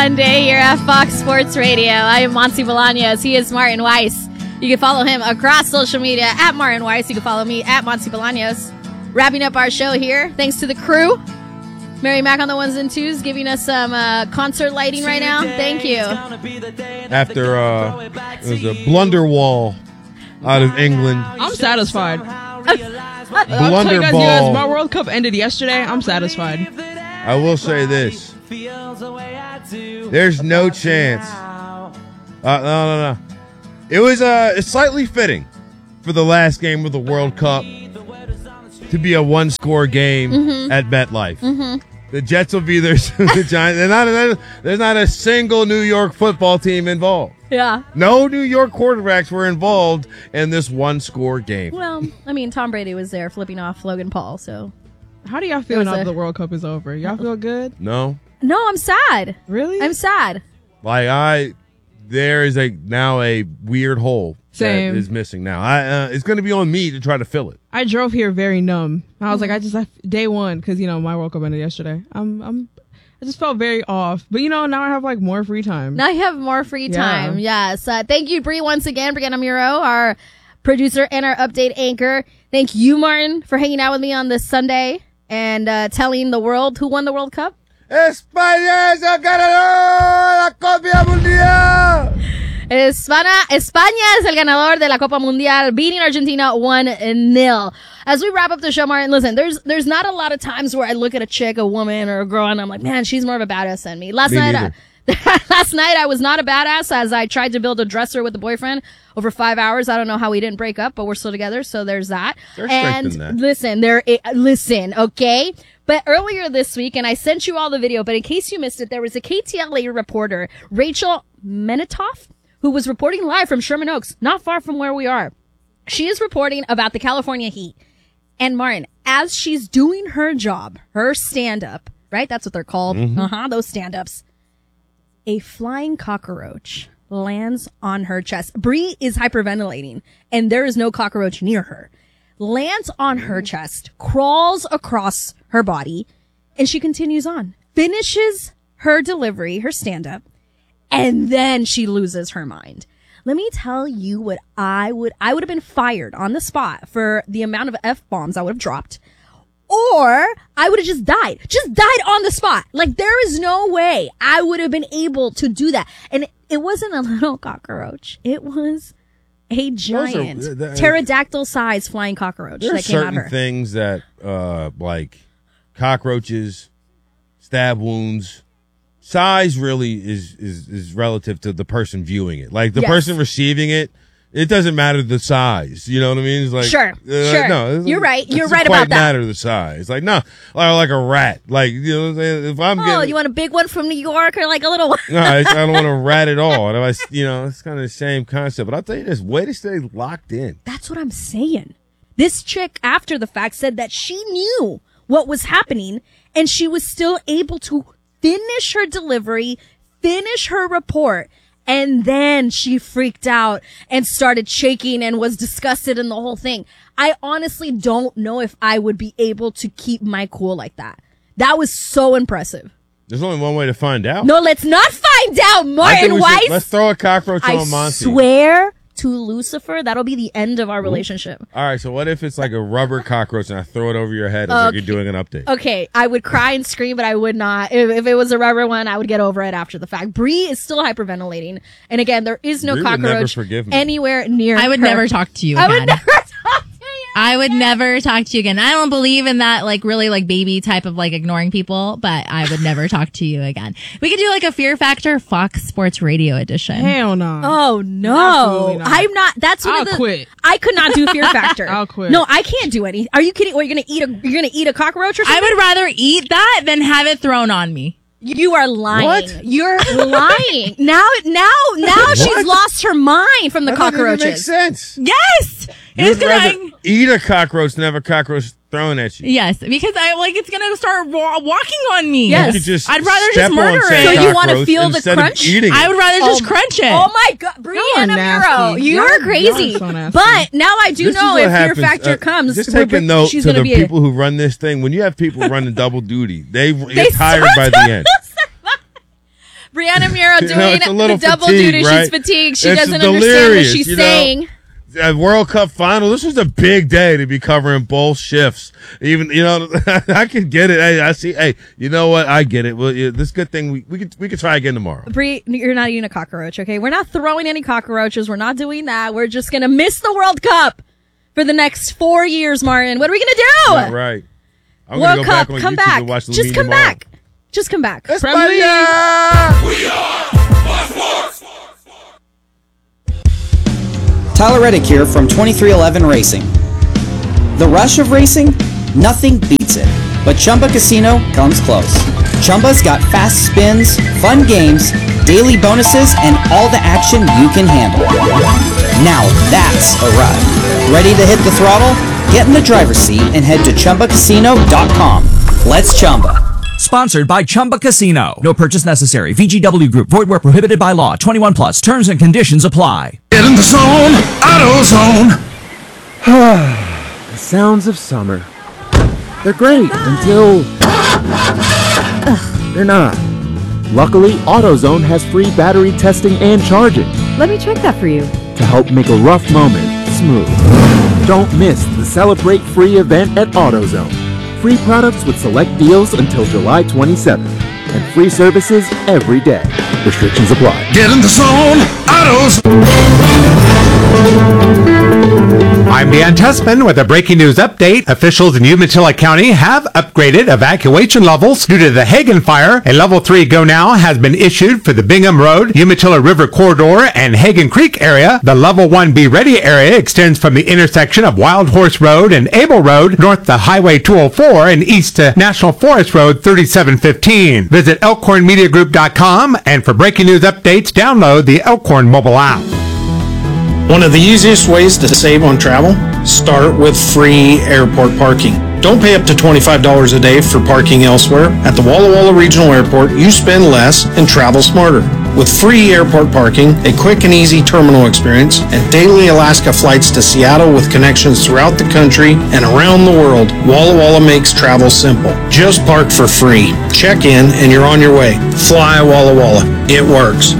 Sunday here at Fox Sports Radio. I am Monty Bolaños. He is Martin Weiss. You can follow him across social media at Martin Weiss. You can follow me at Monty Bolaños. Wrapping up our show here, thanks to the crew. Mary Mack on the ones and twos, giving us some concert lighting right now. Thank you. After it was a Blunderwall out of England. I'm satisfied. Blunderball. You guys, my World Cup ended yesterday. I'm satisfied. I will say this. There's no chance. No. It was slightly fitting for the last game of the World Cup to be a one-score game at MetLife. Mm-hmm. The Jets will be there soon. The Giants. There's not a single New York football team involved. Yeah. No New York quarterbacks were involved in this one-score game. Well, I mean, Tom Brady was there flipping off Logan Paul, so. How do y'all feel now that the World Cup is over? Y'all feel good? No. No, I'm sad. Really? I'm sad. There is now a weird hole that is missing now. It's going to be on me to try to fill it. I drove here very numb. I was like, day one, because, my World Cup ended yesterday. I just felt very off. But, now I have, more free time. Now you have more free time. Yes. Thank you, Bree, once again, Brianna Muro, our producer and our update anchor. Thank you, Martin, for hanging out with me on this Sunday and telling the world who won the World Cup. España es el ganador de la Copa Mundial. España es el ganador de la Copa Mundial, beating Argentina 1-0. As we wrap up the show, Martin, listen, there's not a lot of times where I look at a chick, a woman, or a girl, and I'm like, man, she's more of a badass than me. Last night I was not a badass as I tried to build a dresser with a boyfriend over 5 hours. I don't know how we didn't break up, but we're still together, so there's that. Listen, okay? But earlier this week, and I sent you all the video, but in case you missed it, there was a KTLA reporter, Rachel Menitoff, who was reporting live from Sherman Oaks, not far from where we are. She is reporting about the California heat. And Martin, as she's doing her job, her stand-up, right? That's what they're called. Mm-hmm. Those stand-ups. A flying cockroach lands on her chest. Bree is hyperventilating, and there is no cockroach near her. Lands on her chest, crawls across her body, and she continues on. Finishes her delivery, her stand-up, and then she loses her mind. Let me tell you what I would have been fired on the spot for the amount of F-bombs I would have dropped. Or I would have just died on the spot. There is no way I would have been able to do that. And it wasn't a little cockroach. It was a giant pterodactyl-sized flying cockroach that came out of her. There are certain things that, cockroaches, stab wounds, size really is relative to the person viewing it. The person receiving it, it doesn't matter the size. You know what I mean? It's sure. No, you're right. You're right about that. It doesn't matter the size. Like a rat. If I'm getting, you want a big one from New York or a little one? No, I don't want a rat at all. Otherwise, it's kind of the same concept. But I'll tell you this, way to stay locked in. That's what I'm saying. This chick, after the fact, said that she knew what was happening and she was still able to finish her delivery, finish her report. And then she freaked out and started shaking and was disgusted in the whole thing. I honestly don't know if I would be able to keep my cool like that. That was so impressive. There's only one way to find out. No, let's not find out, Martin Weiss. Let's throw a cockroach on Monty. I swear to Lucifer, that'll be the end of our relationship. All right, so what if it's like a rubber cockroach and I throw it over your head as you're doing an update? Okay, I would cry and scream, but I would not. If it was a rubber one, I would get over it after the fact. Bree is still hyperventilating. And again, there is no cockroach anywhere near her. I would never talk to you again. I would never talk to you. I would never talk to you again. I don't believe in that, really baby type of ignoring people, but I would never talk to you again. We could do a Fear Factor Fox Sports Radio edition. Hell no. Oh no. Not. I'm not. That's one I'll quit. I could not do Fear Factor. I'll quit. No, I can't do any. Are you kidding? Or you're gonna eat a cockroach or something? I would rather eat that than have it thrown on me. You are lying. What? You're lying. Now she's lost her mind from the cockroaches. That makes sense. Yes. You'd rather eat a cockroach than have a cockroach thrown at you. Yes, because it's going to start walking on me. Yes. I'd rather just murder it. So you want to feel the crunch? I would rather just crunch it. Oh my God. Brianna Muro, you're crazy. So but now I do know if Fear Factor comes. Just take a note to the people who run this thing. When you have people running double duty, they get tired by the end. Brianna Muro doing it's a little the double fatigue, duty. right? She's fatigued. She It's doesn't understand what delirious, she's you know? saying. World Cup final. This was a big day to be covering both shifts. Even I could get it. Hey, I see. Hey, you know what? I get it. Well, this good thing we could try again tomorrow. Bree, you're not eating a cockroach, okay? We're not throwing any cockroaches. We're not doing that. We're just gonna miss the World Cup for the next 4 years, Martin. What are we gonna do? Not right. I'm World gonna go Cup, back on come YouTube back. and watch the Just league come tomorrow. back. Just come back. Tyler Reddick here from 2311 Racing. The rush of racing? Nothing beats it. But Chumba Casino comes close. Chumba's got fast spins, fun games, daily bonuses, and all the action you can handle. Now that's a ride. Ready to hit the throttle? Get in the driver's seat and head to ChumbaCasino.com. Let's Chumba. Sponsored by Chumba Casino. No purchase necessary. VGW Group. Void where prohibited by law. 21 plus. Terms and conditions apply. Get in the zone. AutoZone. The sounds of summer. They're great until they're not. Luckily, AutoZone has free battery testing and charging Let me check that for you. to help make a rough moment smooth. Don't miss the Celebrate Free event at AutoZone. Free products with select deals until July 27th. And free services every day. Restrictions apply. Get in the zone. AutoZone. I'm Dan Tessman with a breaking news update. Officials in Umatilla County have upgraded evacuation levels due to the Hagen fire. A level 3 go now has been issued for the Bingham Road, Umatilla River Corridor, and Hagen Creek area. The level 1 Be Ready area extends from the intersection of Wild Horse Road and Able Road north to Highway 204 and east to National Forest Road 3715. Visit elkhornmediagroup.com, and for breaking news updates, download the Elkhorn mobile app. One of the easiest ways to save on travel? Start with free airport parking. Don't pay up to $25 a day for parking elsewhere. At the Walla Walla Regional Airport, you spend less and travel smarter. With free airport parking, a quick and easy terminal experience, and daily Alaska flights to Seattle with connections throughout the country and around the world, Walla Walla makes travel simple. Just park for free. Check in and you're on your way. Fly Walla Walla. It works.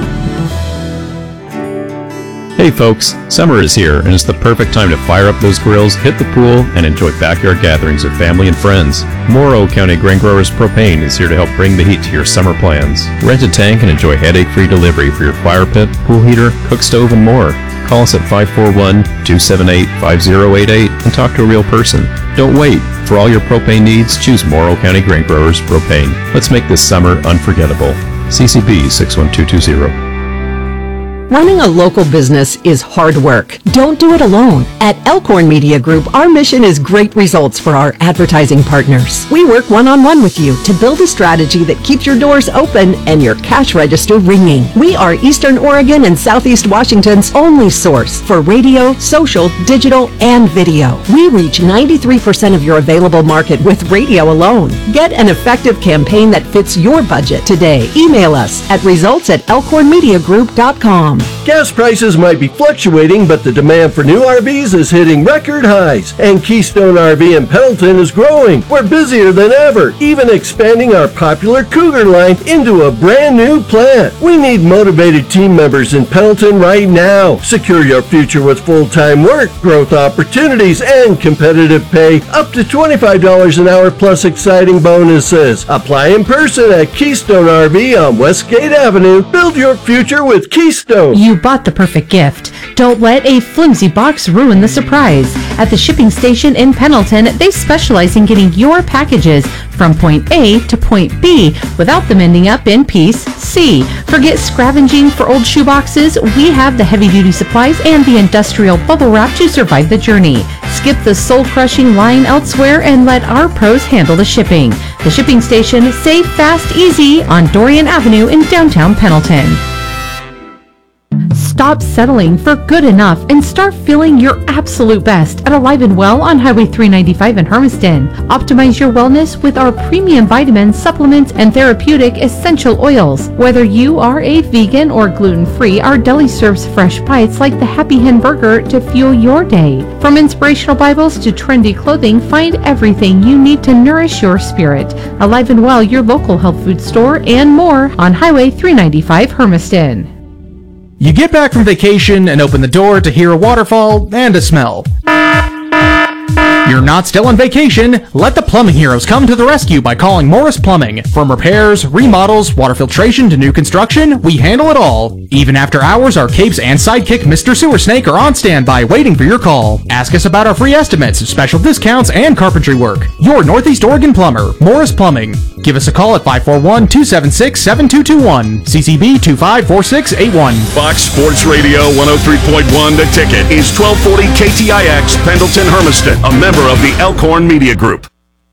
Hey folks, summer is here and it's the perfect time to fire up those grills, hit the pool, and enjoy backyard gatherings with family and friends. Morrow County Grain Growers Propane is here to help bring the heat to your summer plans. Rent a tank and enjoy headache-free delivery for your fire pit, pool heater, cook stove, and more. Call us at 541-278-5088 and talk to a real person. Don't wait. For all your propane needs, choose Morrow County Grain Growers Propane. Let's make this summer unforgettable. CCB 61220. Running a local business is hard work. Don't do it alone. At Elkhorn Media Group, our mission is great results for our advertising partners. We work one-on-one with you to build a strategy that keeps your doors open and your cash register ringing. We are Eastern Oregon and Southeast Washington's only source for radio, social, digital, and video. We reach 93% of your available market with radio alone. Get an effective campaign that fits your budget today. Email us at results@elkhornmediagroup.com. Gas prices might be fluctuating, but the demand for new RVs is hitting record highs. And Keystone RV in Pendleton is growing. We're busier than ever, even expanding our popular Cougar line into a brand new plant. We need motivated team members in Pendleton right now. Secure your future with full-time work, growth opportunities, and competitive pay. Up to $25 an hour plus exciting bonuses. Apply in person at Keystone RV on Westgate Avenue. Build your future with Keystone. You bought the perfect gift. Don't let a flimsy box ruin the surprise. At the shipping station in Pendleton, they specialize in getting your packages from point A to point B without them ending up in piece C. Forget scavenging for old shoeboxes. We have the heavy-duty supplies and the industrial bubble wrap to survive the journey. Skip the soul-crushing line elsewhere and let our pros handle the shipping. The shipping station, safe, fast, easy on Dorian Avenue in downtown Pendleton. Stop settling for good enough and start feeling your absolute best at Alive and Well on Highway 395 in Hermiston. Optimize your wellness with our premium vitamins, supplements, and therapeutic essential oils. Whether you are a vegan or gluten-free, our deli serves fresh bites like the Happy Hen Burger to fuel your day. From inspirational Bibles to trendy clothing, find everything you need to nourish your spirit. Alive and Well, your local health food store, and more on Highway 395 Hermiston. You get back from vacation and open the door to hear a waterfall and a smell. You're not still on vacation. Let the plumbing heroes come to the rescue by calling Morris Plumbing. From repairs, remodels, water filtration to new construction, we handle it all. Even after hours, our capes and sidekick Mr. Sewer Snake are on standby waiting for your call. Ask us about our free estimates, special discounts, and carpentry work. Your Northeast Oregon plumber, Morris Plumbing. Give us a call at 541-276-7221. CCB 254681. Fox Sports Radio 103.1 The Ticket is 1240 KTIX Pendleton Hermiston, a member of the Elkhorn Media Group.